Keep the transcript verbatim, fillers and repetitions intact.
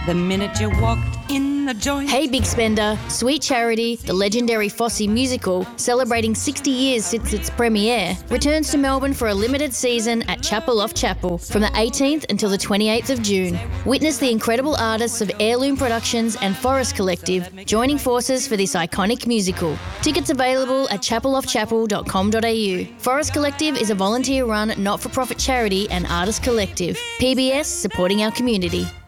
The minute you walked in the joint. Hey Big Spender, Sweet Charity, the legendary Fosse musical, celebrating sixty years since its premiere, returns to Melbourne for a limited season at Chapel Off Chapel from the eighteenth until the twenty-eighth of June. Witness the incredible artists of Heirloom Productions and Forest Collective joining forces for this iconic musical. Tickets available at chapel off chapel dot com dot a u. Forest Collective is a volunteer-run, not-for-profit charity and artist collective. P B S, supporting our community.